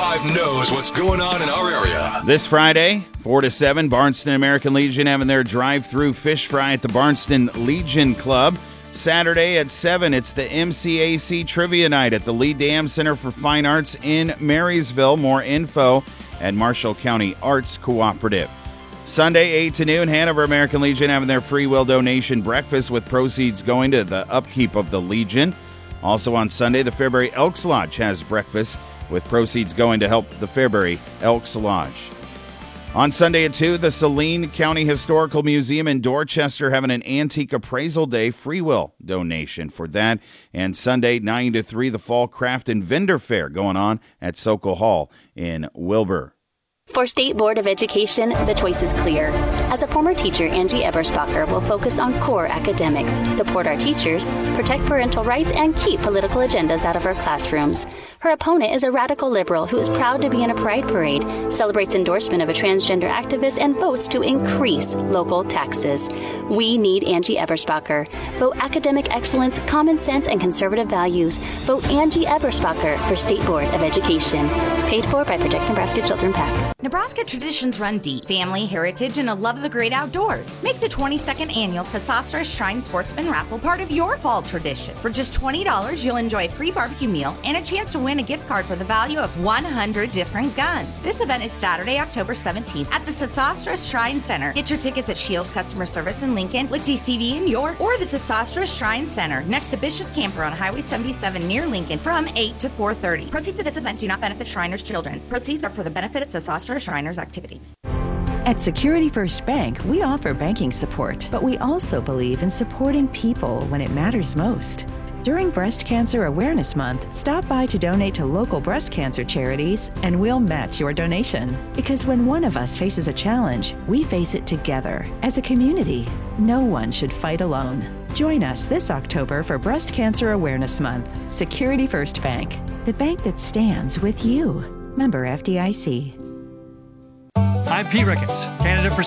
95 knows what's going on in our area. This Friday, 4 to 7, Barnston American Legion having their drive-through fish fry at the Barnston Legion Club. Saturday at 7, it's the MCAC Trivia Night at the Lee Dam Center for Fine Arts in Marysville. More info at Marshall County Arts Cooperative. Sunday, 8 to noon, Hanover American Legion having their free will donation breakfast with proceeds going to the upkeep of the Legion. Also on Sunday, the Fairbury Elks Lodge has breakfast with proceeds going to help the Fairbury Elks Lodge. On Sunday at 2, the Saline County Historical Museum in Dorchester having an Antique Appraisal Day free will donation for that. And Sunday, 9 to 3, the Fall Craft and Vendor Fair going on at Sokol Hall in Wilbur. For State Board of Education, the choice is clear. As a former teacher, Angie Eberspacher will focus on core academics, support our teachers, protect parental rights, and keep political agendas out of our classrooms. Her opponent is a radical liberal who is proud to be in a pride parade, celebrates endorsement of a transgender activist, and votes to increase local taxes. We need Angie Eberspacher. Vote academic excellence, common sense, and conservative values. Vote Angie Eberspacher for State Board of Education. Paid for by Protect Nebraska Children PAC. Nebraska traditions run deep. Family, heritage, and a love of the great outdoors. Make the 22nd annual Sesostris Shrine Sportsman Raffle part of your fall tradition. For just $20, you'll enjoy a free barbecue meal and a chance to win a gift card for the value of 100 different guns. This event is Saturday, October 17th at the Sesostris Shrine Center. Get your tickets at Shields Customer Service in Lincoln, Lichty's TV in York, or the Sesostris Shrine Center next to Bishop's Camper on Highway 77 near Lincoln from 8 to 4:30. Proceeds of this event do not benefit Shriners Children. Proceeds are for the benefit of Sesostris Shriners activities. At Security First Bank, we offer banking support, but we also believe in supporting people when it matters most. During Breast Cancer Awareness Month, stop by to donate to local breast cancer charities, and we'll match your donation. Because when one of us faces a challenge, we face it together as a community. No one should fight alone. Join us this October for Breast Cancer Awareness Month. Security First Bank, the bank that stands with you. Member FDIC. I'm Pete Ricketts, candidate for